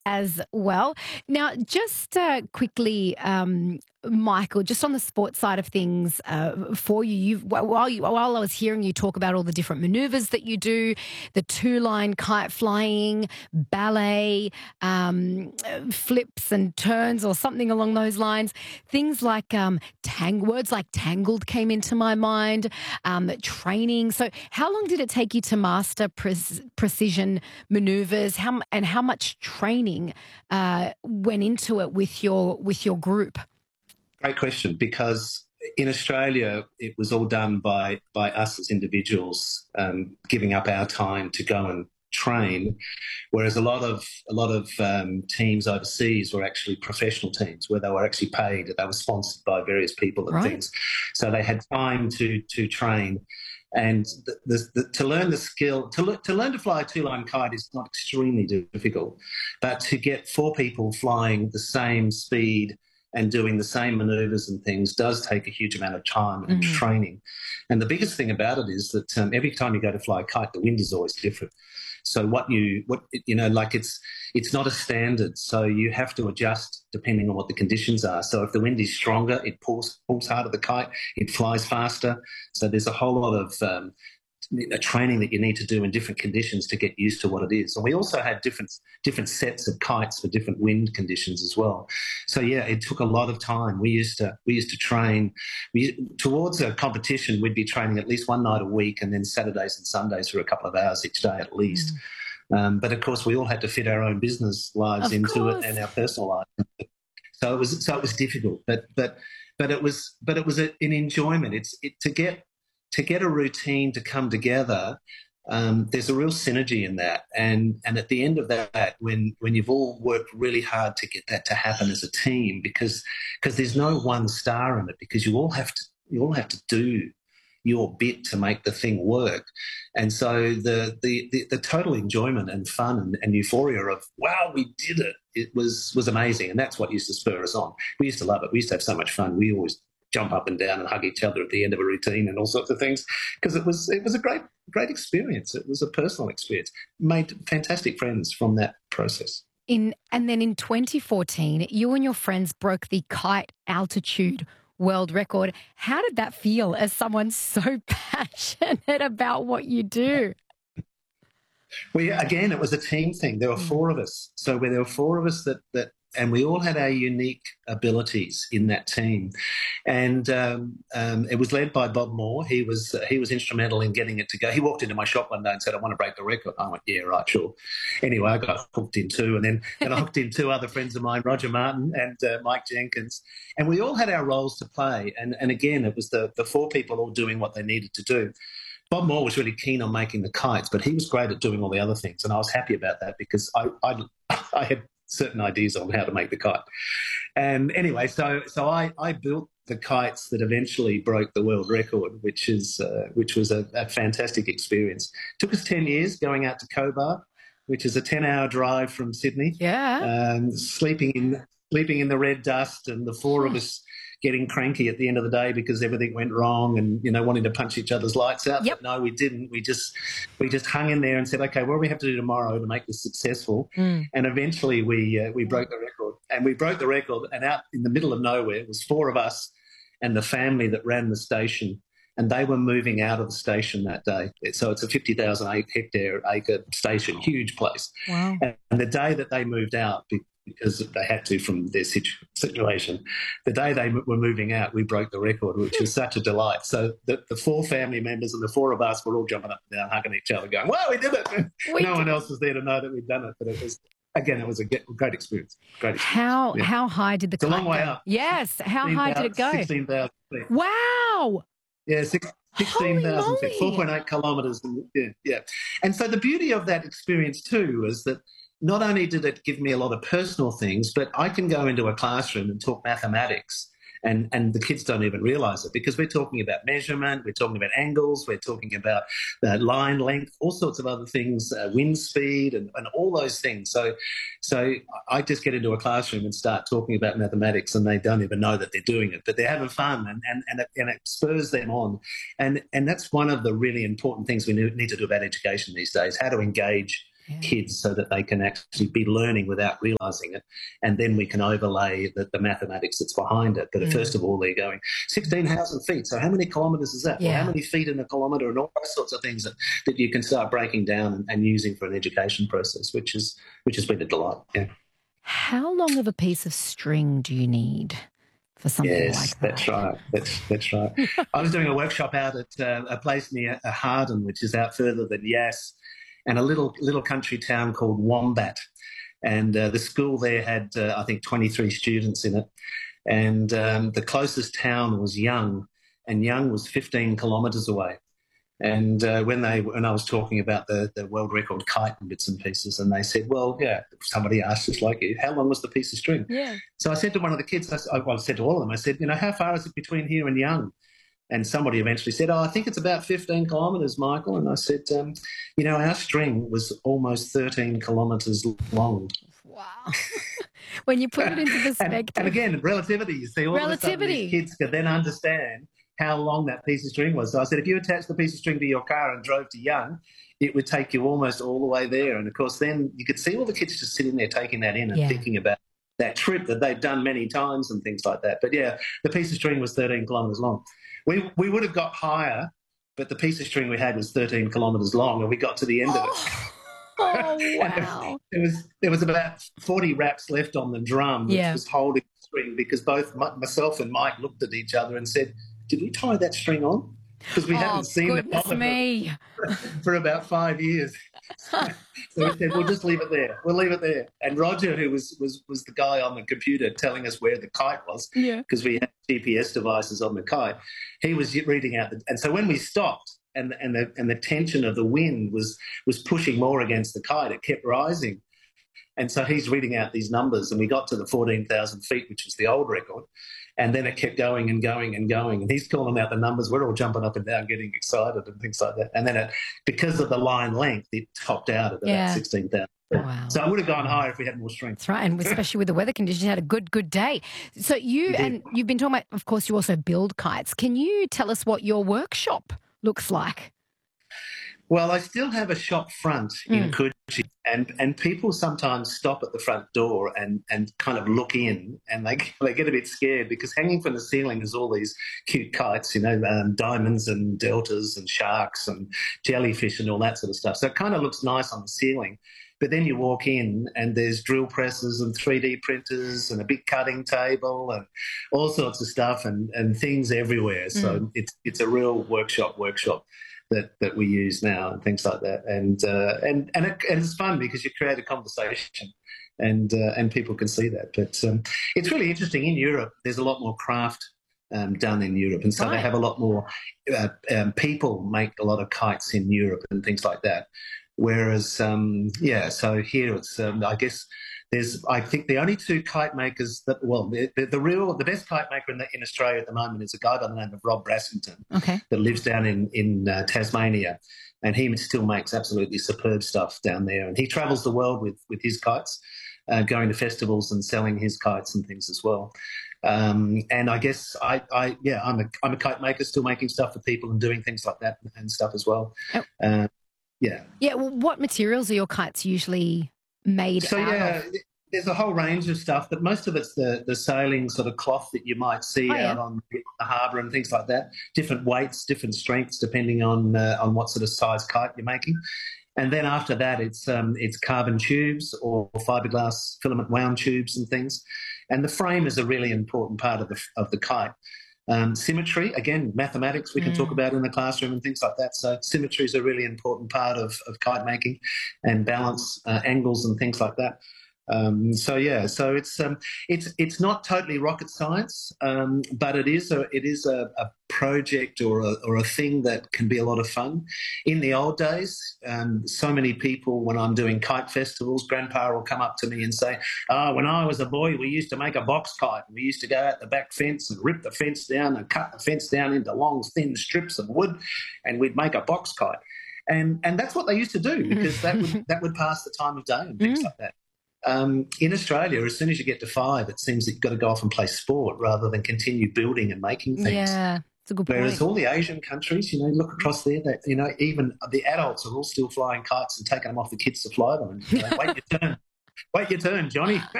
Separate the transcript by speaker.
Speaker 1: as well. Now, just quickly, Michael, just on the sports side of things, for you, while I was hearing you talk about all the different maneuvers that you do, the two-line kite flying, ballet, flips and turns, or something along those lines, things like words like tangled came into my mind. Training. So, how long did it take you to master precision maneuvers? How much training went into it with your group?
Speaker 2: Great question, because in Australia it was all done by us as individuals, giving up our time to go and train, whereas a lot of teams overseas were actually professional teams where they were actually paid. They were sponsored by various people and
Speaker 1: Right.
Speaker 2: things, so they had time to train. And to learn the skill, to learn to fly a two-line kite is not extremely difficult, but to get four people flying the same speed and doing the same manoeuvres and things does take a huge amount of time and
Speaker 1: Mm.
Speaker 2: training. And the biggest thing about it is that every time you go to fly a kite, the wind is always different. So like it's not a standard. So you have to adjust depending on what the conditions are. So if the wind is stronger, it pulls harder the kite, it flies faster. So there's a whole lot of training that you need to do in different conditions to get used to what it is. And we also had different sets of kites for different wind conditions as well. So yeah, it took a lot of time. We used to train. Towards a competition, we'd be training at least one night a week, and then Saturdays and Sundays for a couple of hours each day at least. But of course, we all had to fit our own business lives
Speaker 1: Of
Speaker 2: into
Speaker 1: course.
Speaker 2: it and our personal lives. So it was difficult, but it was an enjoyment. To get a routine to come together, there's a real synergy in that. And at the end of that, when you've all worked really hard to get that to happen as a team, because there's no one star in it, because you all have to do your bit to make the thing work. And so the total enjoyment and fun and euphoria of, wow, we did it, it was amazing. And that's what used to spur us on. We used to love it. We used to have so much fun. We always jump up and down and hug each other at the end of a routine and all sorts of things, because it was a great experience. It was a personal experience. Made fantastic friends from that process.
Speaker 1: And then in 2014, you and your friends broke the kite altitude world record. How did that feel as someone so passionate about what you do?
Speaker 2: Again, it was a team thing. There were four of us. So there were four of us that and we all had our unique abilities in that team. And it was led by Bob Moore. He was instrumental in getting it to go. He walked into my shop one day and said, "I want to break the record." I went, "Yeah, right, sure." Anyway, I got hooked in two, and then I hooked in two other friends of mine, Roger Martin and Mike Jenkins. And we all had our roles to play. And again, it was the four people all doing what they needed to do. Bob Moore was really keen on making the kites, but he was great at doing all the other things, and I was happy about that because I had certain ideas on how to make the kite. And anyway, so I built the kites that eventually broke the world record, which was a fantastic experience. Took us 10 years going out to Cobar, which is a 10-hour drive from Sydney.
Speaker 1: Yeah.
Speaker 2: Sleeping in the red dust, and the four of us getting cranky at the end of the day because everything went wrong, and wanting to punch each other's lights out.
Speaker 1: Yep.
Speaker 2: But no, we didn't. We just hung in there and said, okay, what do we have to do tomorrow to make this successful? And eventually we broke the record, and we broke the record. And out in the middle of nowhere was four of us and the family that ran the station, and they were moving out of the station that day. So it's a 50,000 hectare station, huge place.
Speaker 1: Wow.
Speaker 2: And the day that they moved out, because they had to from their situation, the day they were moving out, we broke the record, which was such a delight. So the four family members and the four of us were all jumping up and down, hugging each other, going, "Wow, we did it!" No one else was there to know that we'd done it, but it was a great experience. Great experience.
Speaker 1: How high did the
Speaker 2: It's a
Speaker 1: kite
Speaker 2: long way
Speaker 1: go?
Speaker 2: up.
Speaker 1: Yes. How high did it go?
Speaker 2: 16,000 feet.
Speaker 1: Wow.
Speaker 2: Yeah,
Speaker 1: Holy
Speaker 2: 16,000 feet,
Speaker 1: moly.
Speaker 2: 4.8 kilometres. Yeah. And so the beauty of that experience too is that not only did it give me a lot of personal things, but I can go into a classroom and talk mathematics, and the kids don't even realise it, because we're talking about measurement, we're talking about angles, we're talking about line length, all sorts of other things, wind speed and all those things. So I just get into a classroom and start talking about mathematics, and they don't even know that they're doing it, but they're having fun, and it spurs them on. And that's one of the really important things we need to do about education these days, how to engage kids so that they can actually be learning without realising it, and then we can overlay the mathematics that's behind it. But first of all, they're going 16,000 feet. So how many kilometres is that?
Speaker 1: Yeah.
Speaker 2: Or how many feet in a kilometre, and all those sorts of things that you can start breaking down and using for an education process, which has been a delight. Yeah.
Speaker 1: How long of a piece of string do you need for something like that?
Speaker 2: Yes, that's right. That's right. I was doing a workshop out at a place near Harden, which is out further than Yass, and a little country town called Wombat. And the school there had, I think, 23 students in it. And the closest town was Young, and Young was 15 kilometres away. And when I was talking about the world record kite and bits and pieces, and they said, well, yeah, somebody asked just like you, how long was the piece of string?
Speaker 1: Yeah.
Speaker 2: So I said to one of the kids, I said to all of them, I said, how far is it between here and Young? And somebody eventually said, I think it's about 15 kilometres, Michael. And I said, our string was almost 13 kilometres long.
Speaker 1: Wow. When you put it into perspective.
Speaker 2: and again, relativity. You see, all of a sudden these kids could then understand how long that piece of string was. So I said, if you attached the piece of string to your car and drove to Young, it would take you almost all the way there. And, of course, then you could see all the kids just sitting there taking that in and thinking about that trip that they've done many times and things like that. But, yeah, the piece of string was 13 kilometres long. We would have got higher, but the piece of string we had was 13 kilometres long, and we got to the end of it.
Speaker 1: Oh, wow.
Speaker 2: There was about 40 wraps left on the drum, which was holding the string, because both myself and Mike looked at each other and said, did we tie that string on? Because we hadn't seen the bottom of it for about 5 years. So we said, we'll just leave it there. We'll leave it there. And Roger, who was the guy on the computer telling us where the kite was, because we had GPS devices on the kite, he was reading out. And so when we stopped and the tension of the wind was pushing more against the kite, it kept rising. And so he's reading out these numbers, and we got to the 14,000 feet, which was the old record. And then it kept going and going and going. And he's calling out the numbers. We're all jumping up and down, getting excited and things like that. And then because of the line length, it topped out at about 16,000.
Speaker 1: Wow.
Speaker 2: So it would have gone higher if we had more strength.
Speaker 1: That's right, and especially with the weather conditions, you had a good day. So you've been talking about, of course, you also build kites. Can you tell us what your workshop looks like?
Speaker 2: Well, I still have a shop front in Coogee, and people sometimes stop at the front door and kind of look in, and they get a bit scared, because hanging from the ceiling is all these cute kites, diamonds and deltas and sharks and jellyfish and all that sort of stuff. So it kind of looks nice on the ceiling. But then you walk in and there's drill presses and 3D printers and a big cutting table and all sorts of stuff and things everywhere. So it's a real workshop that we use now and things like that. And it's fun because you create a conversation and people can see that. But it's really interesting. In Europe, there's a lot more craft done in Europe, and so they have a lot more people make a lot of kites in Europe and things like that. Whereas, so here it's, I guess, I think the only two kite makers the best kite maker in Australia at the moment is a guy by the name of Rob Brassington that lives down in Tasmania, and he still makes absolutely superb stuff down there. And he travels the world with his kites, going to festivals and selling his kites and things as well. And I guess I'm a kite maker, still making stuff for people and doing things like that and stuff as well.
Speaker 1: Oh. Well, what materials are your kites usually made out of?
Speaker 2: There's a whole range of stuff, but most of it's the sailing sort of cloth that you might see out on the harbour and things like that. Different weights, different strengths, depending on what sort of size kite you're making. And then after that, it's carbon tubes or fiberglass filament wound tubes and things. And the frame is a really important part of the kite. Symmetry, again, mathematics we can talk about in the classroom and things like that. So symmetry is a really important part of kite making, and balance, angles and things like that. So it's not totally rocket science, but it is a project or a thing that can be a lot of fun. In the old days, so many people, when I'm doing kite festivals, Grandpa will come up to me and say, when I was a boy, we used to make a box kite. We used to go out the back fence and rip the fence down and cut the fence down into long, thin strips of wood, and we'd make a box kite. And that's what they used to do, because that would pass the time of day and things like that. In Australia, as soon as you get to 5, it seems that you've got to go off and play sport rather than continue building and making things.
Speaker 1: Yeah. a good
Speaker 2: Whereas
Speaker 1: point.
Speaker 2: all the Asian countries, look across there, that, even the adults are all still flying kites and taking them off the kids to fly them. And, wait your turn, Johnny.